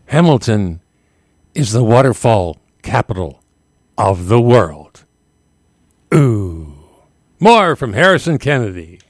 Hamilton is the waterfall capital of the world. Ooh. More from Harrison Kennedy.